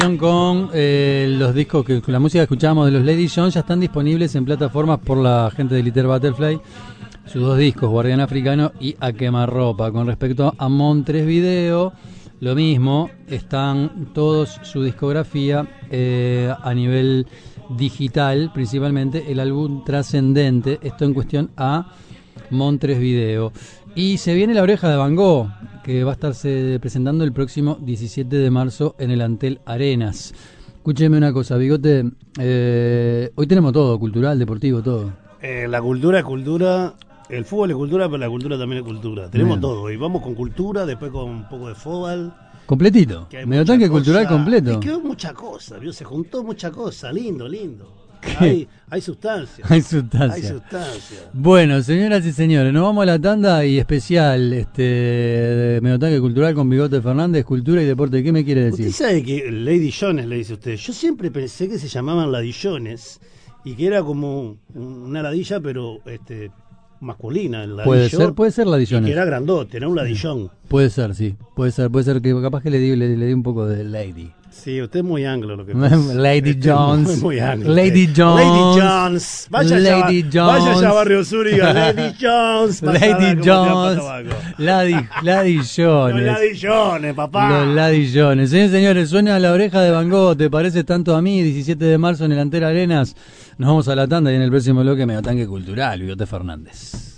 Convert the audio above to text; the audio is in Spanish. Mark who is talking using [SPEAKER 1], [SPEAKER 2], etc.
[SPEAKER 1] Con los discos, que la música que escuchábamos de los Lady Jones ya están disponibles en plataformas por la gente de Little Butterfly. Sus dos discos, Guardián Africano y A Quemarropa. Con respecto a Montres Video, lo mismo, están todos su discografía a nivel digital, principalmente el álbum Trascendente, esto en cuestión a Montres Video. Y se viene La Oreja de Van Gogh, que va a estarse presentando el próximo 17 de marzo en el Antel Arenas. Escúcheme una cosa, Bigote, hoy tenemos todo, cultural, deportivo, todo.
[SPEAKER 2] La cultura es cultura, el fútbol es cultura, pero la cultura también es cultura. Tenemos todo hoy, vamos con cultura, después con un poco de fútbol.
[SPEAKER 1] Completito, medio tanque cultural completo.
[SPEAKER 2] Es que hay mucha cosa, ¿vio? Se juntó mucha cosa, lindo. Hay sustancia.
[SPEAKER 1] Hay sustancia. Bueno, señoras y señores, nos vamos a la tanda y especial de Medio Cultural con Bigote Fernández, cultura y deporte. ¿Qué me quiere decir?
[SPEAKER 2] Usted sabe que Lady Jones, le dice usted. Yo siempre pensé que se llamaban ladillones y que era como una ladilla, pero masculina. El ladillo,
[SPEAKER 1] puede ser ladillones.
[SPEAKER 2] Que era grandote, era un ladillón.
[SPEAKER 1] Puede ser, sí. Puede ser que capaz que le di un poco de lady.
[SPEAKER 2] Sí, usted es muy anglo lo que pasa.
[SPEAKER 1] Lady Jones.
[SPEAKER 2] Muy anglo.
[SPEAKER 1] Lady Jones.
[SPEAKER 2] Lady Jones. Vaya allá a Barrio Sur y diga Lady Jones.
[SPEAKER 1] Lady Jones. Ladillones.
[SPEAKER 2] Los ladillones, papá.
[SPEAKER 1] Los ladillones. Señores, suena La Oreja de Van Gogh. ¿Te parece tanto a mí? 17 de marzo en el Antel Arenas. Nos vamos a la tanda y en el próximo bloque Medio Tanque Cultural, Bigote Fernández.